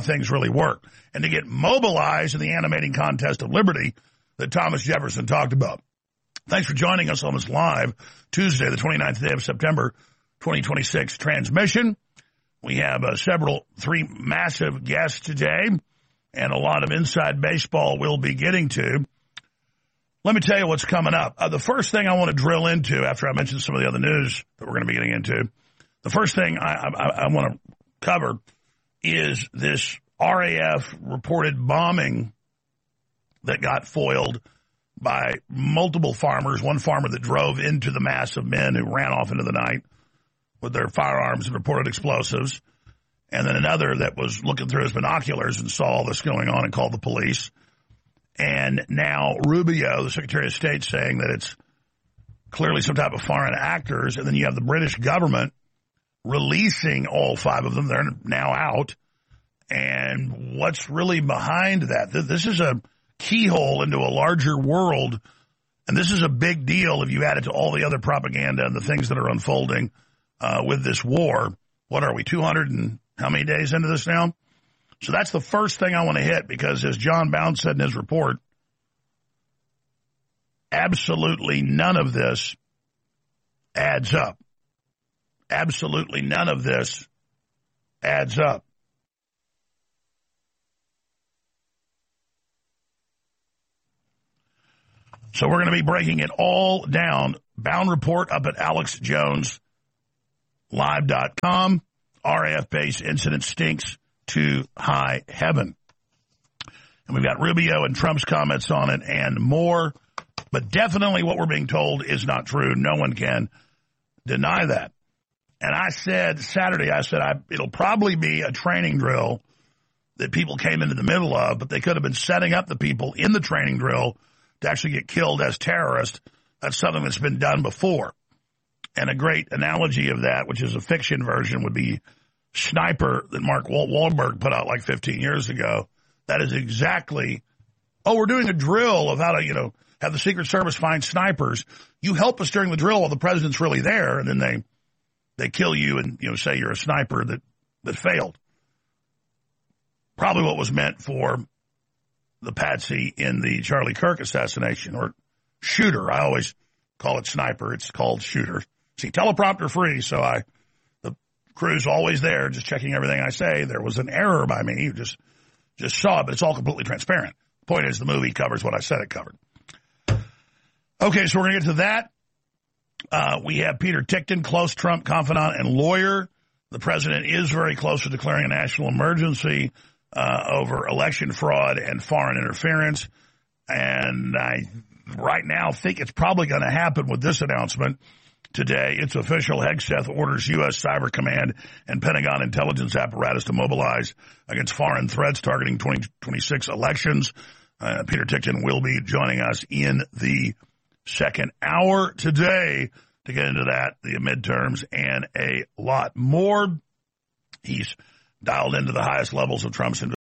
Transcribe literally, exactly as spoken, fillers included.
things really work and to get mobilized in the animating contest of liberty that Thomas Jefferson talked about. Thanks for joining us on this live Tuesday, the twenty-ninth day of September, twenty twenty-six transmission. We have uh, several, three massive guests today and a lot of inside baseball we'll be getting to. Let me tell you what's coming up. Uh, the first thing I want to drill into after I mention some of the other news that we're going to be getting into, the first thing I, I, I want to cover is this R A F reported bombing that got foiled by multiple farmers, one farmer that drove into the mass of men who ran off into the night with their firearms and reported explosives, and then another that was looking through his binoculars and saw all this going on and called the police. And now Rubio, the Secretary of State, saying that it's clearly some type of foreign actors, and then you have the British government releasing all five of them. They're now out. And what's really behind that? This is a keyhole into a larger world, and this is a big deal if you add it to all the other propaganda and the things that are unfolding uh, with this war. What are we, two hundred and how many days into this now? So that's the first thing I want to hit, because as John Bound said in his report, absolutely none of this adds up. Absolutely none of this adds up. So we're going to be breaking it all down. Bound report up at alex jones live dot com. R A F base incident stinks to high heaven. And we've got Rubio and Trump's comments on it and more. But definitely what we're being told is not true. No one can deny that. And I said Saturday, I said I, it'll probably be a training drill that people came into the middle of, but they could have been setting up the people in the training drill to actually get killed as terrorists. That's something that's been done before. And a great analogy of that, which is a fiction version, would be Sniper that Mark Wahlberg put out like fifteen years ago. That is exactly, oh, we're doing a drill of how to, you know, have the Secret Service find snipers. You help us during the drill while the president's really there, and then they they kill you and, you know, say you're a sniper that, that failed. Probably what was meant for the patsy in the Charlie Kirk assassination, or shooter. I always call it sniper. It's called shooter. See, teleprompter free, so I, the crew's always there just checking everything I say. There was an error by me. You just, just saw it, but it's all completely transparent. The point is the movie covers what I said it covered. Okay, so we're going to get to that. Uh, we have Peter Tickton, close Trump confidant and lawyer. The president is very close to declaring a national emergency uh, over election fraud and foreign interference. And I right now think it's probably going to happen with this announcement today. It's official. Hegseth orders U S Cyber Command and Pentagon intelligence apparatus to mobilize against foreign threats targeting twenty twenty-six elections. Uh, Peter Tickton will be joining us in the second hour today to get into that, the midterms, and a lot more. He's dialed into the highest levels of Trump's